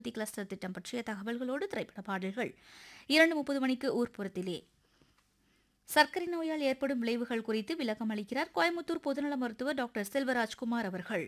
Cluster திட்டம் பற்றிய தகவல்களோடு திரைப்பட பாடல்கள். 2:30 மணிக்கு ஊர்ப்புறத்திலே சர்க்கரை நோயால் ஏற்படும் விளைவுகள் குறித்து விளக்கம் அளிக்கிறார் கோயம்புத்தூர் பொதுநல மருத்துவர் டாக்டர் செல்வராஜ்குமார் அவர்கள்.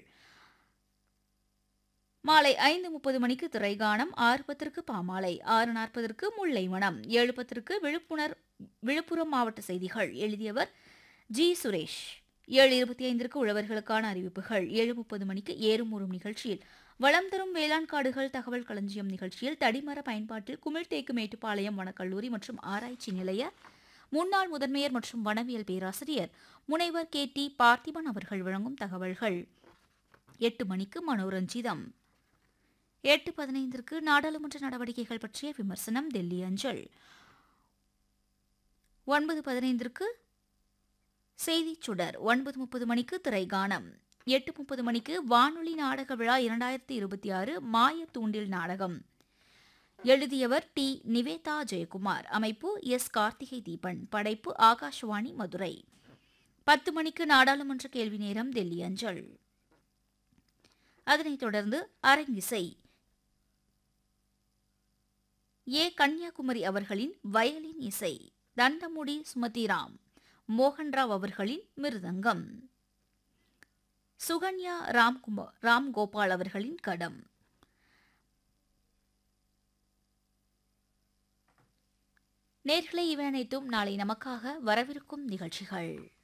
மாலை 5:30 மணிக்கு திரைகானம், 6:10க்கு பாமாலை, 6:40க்கு முல்லை வனம், 7:10க்கு விழுப்புரம் மாவட்ட செய்திகள். எழுதியவர் ஜி. சுரேஷ். 7:25க்கு உழவர்களுக்கான அறிவிப்புகள். 7:30 மணிக்கு ஏறும் ஊறும் நிகழ்ச்சியில் வளம் தரும் வேளாண் காடுகள் தகவல் களஞ்சியம் நிகழ்ச்சியில் தடிமர பயன்பாட்டில் குமிழ்தேக்கு மேட்டுப்பாளையம் வனக்கல்லூரி மற்றும் ஆராய்ச்சி நிலைய முன்னாள் முதன்மையர் மற்றும் வனவியல் பேராசிரியர் முனைவர் கே. டி. பார்த்திபன் அவர்கள் வழங்கும் தகவல்கள். 8 மணிக்கு மனோரஞ்சிதம். 8:15க்கு நாடாளுமன்ற நடவடிக்கைகள் பற்றிய விமர்சனம் டெல்லி அஞ்சல். 9:15க்கு செய்திச் சுடர். 9:30 மணிக்கு திரைகானம். 8:30 மணிக்கு வானொலி நாடக விழா 2026 மாயத்தூண்டில் நாடகம். எழுதியவர் டி. நிவேதா ஜெயக்குமார். அமைப்பு எஸ். கார்த்திகை தீபன். படைப்பு ஆகாஷவாணி மதுரை. 10 மணிக்கு நாடாளுமன்ற கேள்வி நேரம் டெல்லி அஞ்சல். அதனைத் தொடர்ந்து அரங்கிசை. ஏ. கன்னியாகுமரி அவர்களின் வயலின் இசை, தண்டமுடி சுமதிராம், மோகன்ராவ் அவர்களின் மிருதங்கம், சுகன்யா ராம்கோபால் அவர்களின் கடம். நேர்களை இவை அனைத்தும் நாளை நமக்காக வரவிருக்கும் நிகழ்ச்சிகள்.